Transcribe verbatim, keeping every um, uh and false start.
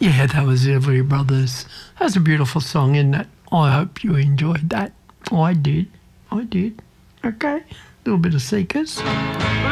Yeah, that was the Everly Brothers. That's a beautiful song, isn't it? I hope you enjoyed that. I did. I did. Okay. A little bit of Seekers.